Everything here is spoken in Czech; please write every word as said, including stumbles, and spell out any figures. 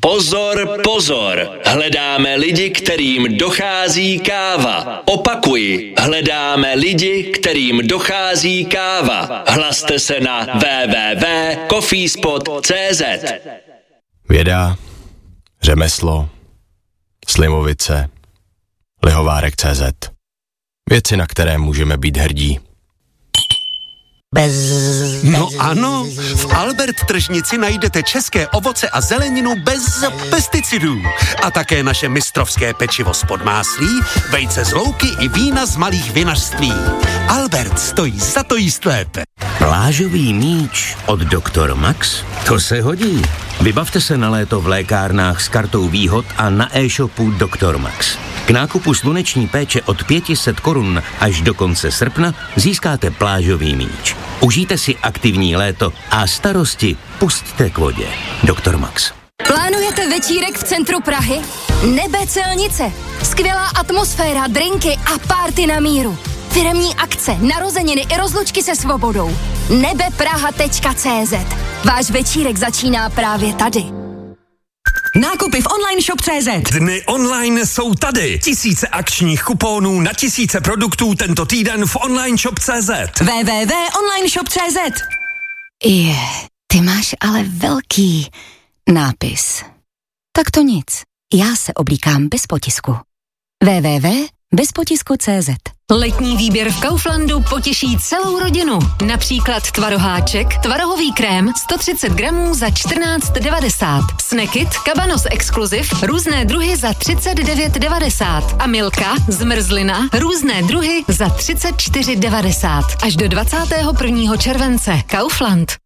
Pozor, pozor, hledáme lidi, kterým dochází káva. Opakuji, hledáme lidi, kterým dochází káva. Hlaste se na w w w tečka coffeespot tečka c z. Věda, řemeslo, slivovice, lihovárek tečka c z. Věci, na které můžeme být hrdí. Bez... No ano, v Albert tržnici najdete české ovoce a zeleninu bez pesticidů. A také naše mistrovské pečivo z podmáslí, vejce z louky i vína z malých vinařství. Albert stojí za to jíst lépe. Plážový míč od doktor Max? To se hodí. Vybavte se na léto v lékárnách s kartou výhod a na e-shopu doktor Max. K nákupu sluneční péče od pět set korun až do konce srpna získáte plážový míč. Užijte si aktivní léto a starosti pusťte k vodě. doktor Max. Plánujete večírek v centru Prahy? Nebe Celnice. Skvělá atmosféra, drinky a párty na míru. Firemní akce, narozeniny i rozlučky se svobodou. nebepraha tečka c z. Váš večírek začíná právě tady. Nákupy v online shop tečka c z. Dny online jsou tady. Tisíce akčních kuponů na tisíce produktů tento týden v online shop tečka c z. w w w tečka online shop tečka c z. Je, ty máš ale velký nápis. Tak to nic. Já se oblíkám bez potisku. w w w tečka bez potisku tečka c z. Letní výběr v Kauflandu potěší celou rodinu. Například tvaroháček, tvarohový krém sto třicet gramů za čtrnáct devadesát. Snackit, Cabanos Exclusive, různé druhy za třicet devět devadesát. A Milka, zmrzlina, různé druhy za třicet čtyři devadesát. Až do dvacátého prvního července. Kaufland.